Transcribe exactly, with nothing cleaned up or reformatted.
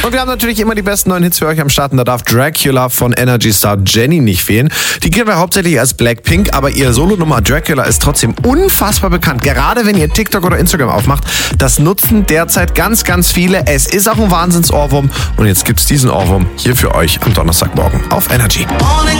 Und wir haben natürlich immer die besten neuen Hits für euch am Start. Und da darf Dracula von Energy Star Jenny nicht fehlen. Die kennen wir hauptsächlich als Blackpink, aber ihr Solonummer Dracula ist trotzdem unfassbar bekannt. Gerade wenn ihr TikTok oder Instagram aufmacht, das nutzen derzeit ganz, ganz viele. Es ist auch ein Wahnsinns-Ohrwurm. Und jetzt gibt's diesen Ohrwurm hier für euch am Donnerstagmorgen auf Energy.